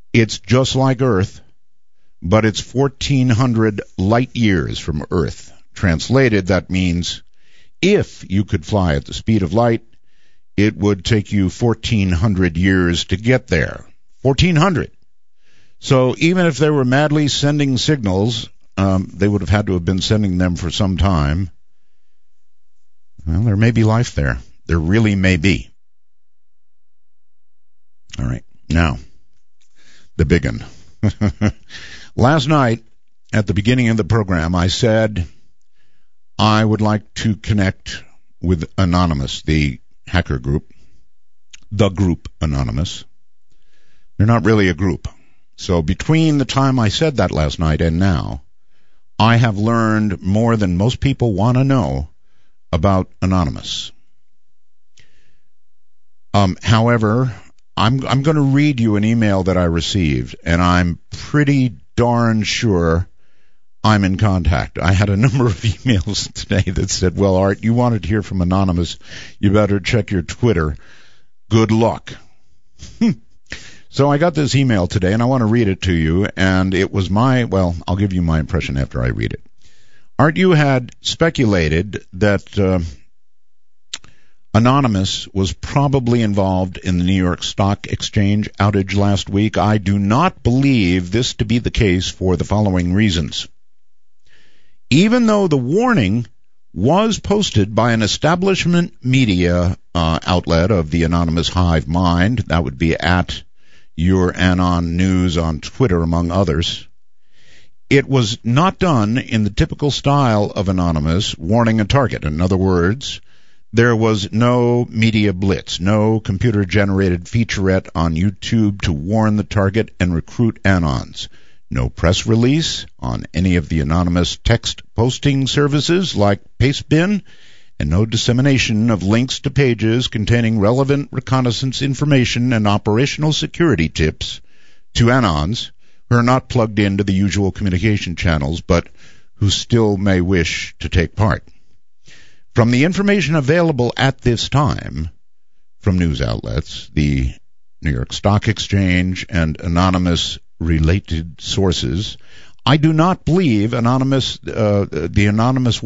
It's just like Earth, but it's 1,400 light years from Earth. Translated, that means if you could fly at the speed of light, it would take you 1,400 years to get there. 1,400. So even if they were madly sending signals, they would have had to have been sending them for some time. Well, there may be life there. There really may be. All right. Now, the big one. Last night, at the beginning of the program, I said I would like to connect with Anonymous, the hacker group, the group Anonymous. They're not really a group. So between the time I said that last night and now, I have learned more than most people want to know about Anonymous. However, I'm going to read you an email that I received, and I'm pretty darn sure I'm in contact. I had a number of emails today that said, well, Art, you wanted to hear from Anonymous. You better check your Twitter. Good luck. So I got this email today, and I want to read it to you, and it was I'll give you my impression after I read it. Art, you had speculated that Anonymous was probably involved in the New York Stock Exchange outage last week. I do not believe this to be the case for the following reasons. Even though the warning was posted by an establishment media outlet of the Anonymous hive mind, that would be at Your Anon News on Twitter, among others, it was not done in the typical style of Anonymous warning a target. In other words, there was no media blitz, no computer-generated featurette on YouTube to warn the target and recruit Anons, no press release on any of the Anonymous text posting services like Pastebin, and no dissemination of links to pages containing relevant reconnaissance information and operational security tips to Anons who are not plugged into the usual communication channels but who still may wish to take part. From the information available at this time from news outlets, the New York Stock Exchange and Anonymous-related sources, I do not believe the Anonymous